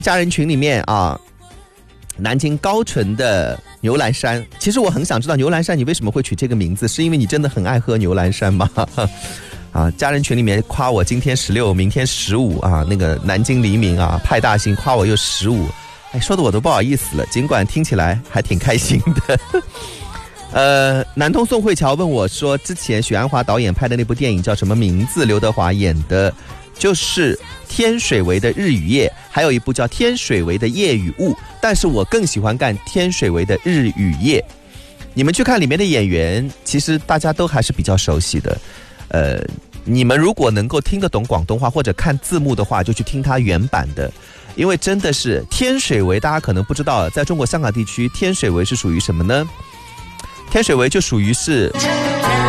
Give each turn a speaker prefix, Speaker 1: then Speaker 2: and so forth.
Speaker 1: 家人群里面啊，南京高淳的牛栏山，其实我很想知道牛栏山你为什么会取这个名字，是因为你真的很爱喝牛栏山吗？啊，家人群里面夸我今天16，明天15啊，那个南京黎明啊，派大星夸我又15，哎，说的我都不好意思了，尽管听起来还挺开心的。南通宋慧乔问我说，之前许鞍华导演拍的那部电影叫什么名字？刘德华演的，就是天水围的日与夜，还有一部叫天水围的夜与雾，但是我更喜欢看天水围的日与夜。你们去看里面的演员，其实大家都还是比较熟悉的。你们如果能够听得懂广东话或者看字幕的话，就去听它原版的，因为真的是天水围，大家可能不知道，在中国香港地区，天水围是属于什么呢？天水围就属于是